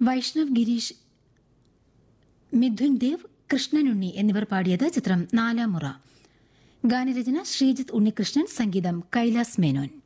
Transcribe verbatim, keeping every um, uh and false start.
വൈഷ്ണവ് ഗിരീഷ്, മിഥുൻ ദേവ്, കൃഷ്ണനുണ്ണി എന്നിവർ പാടിയത്. ചിത്രം നാലാം മുറ. ഗാനരചന ശ്രീജിത്ത് ഉണ്ണികൃഷ്ണൻ, സംഗീതം കൈലാസ് മേനോൻ.